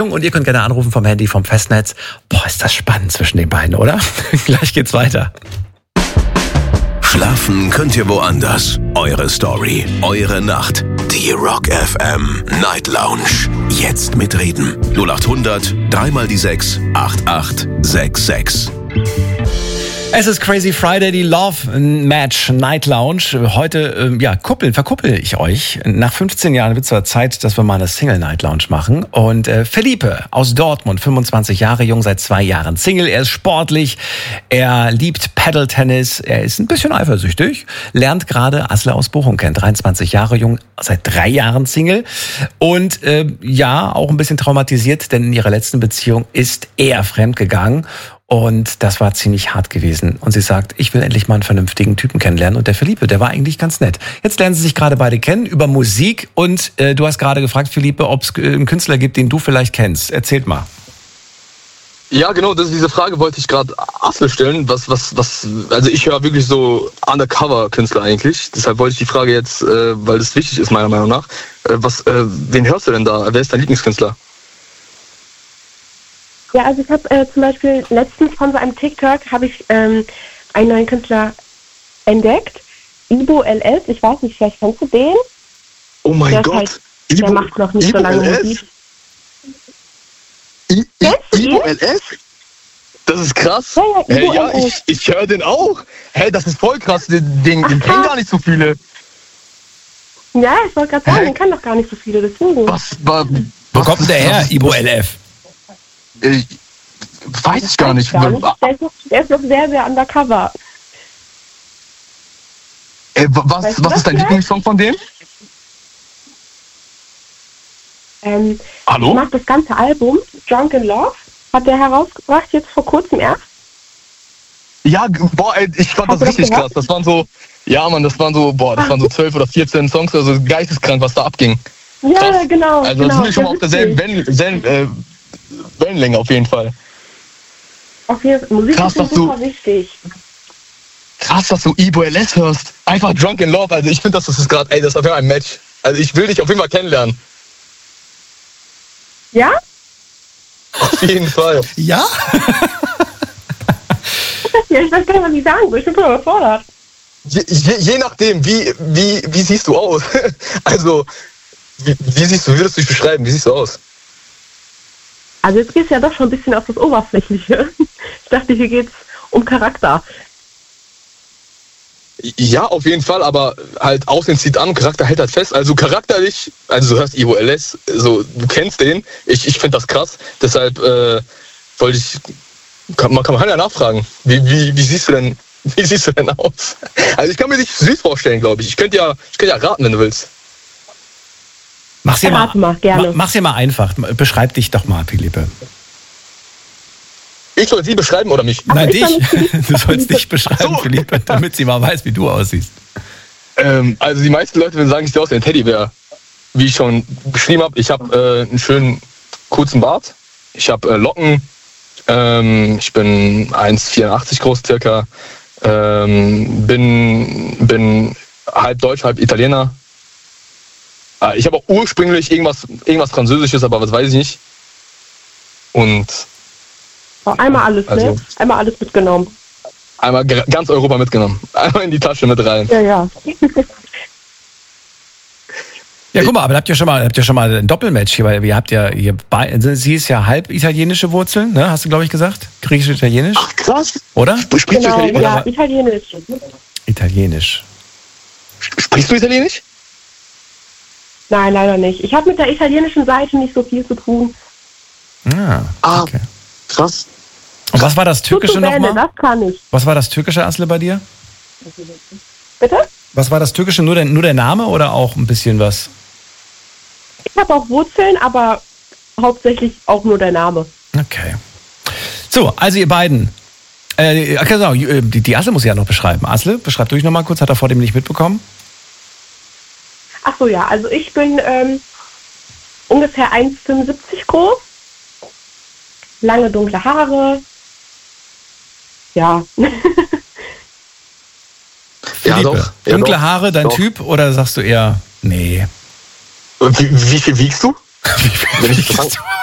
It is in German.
Und ihr könnt gerne anrufen vom Handy, vom Festnetz. Boah, ist das spannend zwischen den beiden, oder? Gleich geht's weiter. Schlafen könnt ihr woanders. Eure Story, eure Nacht. Die Rock FM Night Lounge. Jetzt mitreden. 0800 3 die 6 8866. Es ist Crazy Friday, die Love Match Night Lounge. Heute, verkuppel ich euch. Nach 15 Jahren wird es zwar Zeit, dass wir mal eine Single Night Lounge machen. Und Felipe aus Dortmund, 25 Jahre jung, seit 2 Jahren Single. Er ist sportlich, er liebt Paddle-Tennis, er ist ein bisschen eifersüchtig, lernt gerade Asle aus Bochum kennen, 23 Jahre jung, seit 3 Jahren Single. Und auch ein bisschen traumatisiert, denn in ihrer letzten Beziehung ist er fremdgegangen. Und das war ziemlich hart gewesen. Und sie sagt, ich will endlich mal einen vernünftigen Typen kennenlernen. Und der Felipe, der war eigentlich ganz nett. Jetzt lernen sie sich gerade beide kennen über Musik. Und du hast gerade gefragt, Felipe, ob es einen Künstler gibt, den du vielleicht kennst. Erzählt mal. Ja, genau, diese Frage wollte ich gerade Asle stellen. Also ich höre wirklich so Undercover-Künstler eigentlich. Deshalb wollte ich die Frage jetzt, weil das wichtig ist meiner Meinung nach. Wen hörst du denn da? Wer ist dein Lieblingskünstler? Ja, also ich habe zum Beispiel letztens von so einem TikTok habe ich einen neuen Künstler entdeckt. Ibo LS, ich weiß nicht, vielleicht kennst du den? Oh mein Gott. Der macht noch nicht Ibo so lange LS? Musik. Ibo LS? Das ist krass. Ja, Ibo LS. Ich höre den auch. Hey, das ist voll krass. Den kennen gar nicht so viele. Ja, ich wollte gerade sagen, den kennen doch gar nicht so viele, deswegen. Wo kommt denn der her, Ibo LF? Weiß ich gar nicht. Der ist noch sehr, sehr undercover. Was ist dein Lieblingssong von dem? Hallo? Ich mag das ganze Album, Drunk in Love, hat der herausgebracht, jetzt vor kurzem erst. Ja, ich fand das richtig krass. Das waren so, das waren so 12 oder 14 Songs, also geisteskrank, was da abging. Ja, krass. genau. Also das sind wir schon mal auf derselben Wellenlänge auf jeden Fall. Auf jeden Fall. Musik ist super wichtig. Krass, dass du Ibo LS hörst. Einfach Drunk in Love. Also ich finde, das ist gerade, das ist auf jeden Fall ein Match. Also ich will dich auf jeden Fall kennenlernen. Ja? Auf jeden Fall. Ja? Ja, ich weiß gar nicht, was ich sagen will. Ich bin voll überfordert. Je nachdem, wie siehst du aus? Also, wie würdest du dich beschreiben? Wie siehst du aus? Also jetzt geht es ja doch schon ein bisschen auf das Oberflächliche. Ich dachte, hier geht es um Charakter. Ja, auf jeden Fall, aber halt Aussehen zieht an, Charakter hält halt fest. Also charakterlich, also du hörst Ibo LS, so, du kennst den. Ich finde das krass, deshalb wollte ich, man kann ja nachfragen, wie siehst du denn aus? Also ich kann mir dich süß vorstellen, glaube ich. Ich könnte ja raten, wenn du willst. Mach's dir mal einfach. Beschreib dich doch mal, Felipe. Ich soll sie beschreiben oder mich? Nein, dich. Du sollst dich beschreiben, so. Felipe, damit sie mal weiß, wie du aussiehst. Also die meisten Leute würden sagen, ich sehe aus wie ein Teddybär. Wie ich schon beschrieben habe, ich habe einen schönen kurzen Bart. Ich habe Locken. Ich bin 1,84 groß circa. Bin halb Deutsch, halb Italiener. Ich habe auch ursprünglich irgendwas Französisches, aber was weiß ich nicht. Und einmal alles, ne? Einmal alles mitgenommen. Einmal ganz Europa mitgenommen. Einmal in die Tasche mit rein. Ja. Ja, guck mal, aber habt ihr schon mal ein Doppelmatch hier, weil ihr habt ja sie ist ja halb italienische Wurzeln, ne? Hast du, glaube ich, gesagt? Griechisch-Italienisch? Ach, krass. Oder? Sprichst du Italienisch? Ja, Italienisch. Italienisch. Sprichst du Italienisch? Nein, leider nicht. Ich habe mit der italienischen Seite nicht so viel zu tun. Okay. Krass. Und was war das Türkische nochmal? Das kann ich. Was war das Türkische, Asle, bei dir? Bitte? Was war das Türkische? Nur der Name oder auch ein bisschen was? Ich habe auch Wurzeln, aber hauptsächlich auch nur der Name. Okay. So, also ihr beiden. Genau, die Asle muss ja noch beschreiben. Asle, beschreib du dich nochmal kurz. Hat er vor dem nicht mitbekommen? Ach so, ja. Also ich bin ungefähr 1,75 groß. Lange dunkle Haare. Ja. Ja, doch. Dunkle Haare, dein Typ? Oder sagst du eher, nee? Wie viel wiegst du? Wie viel wiegst du?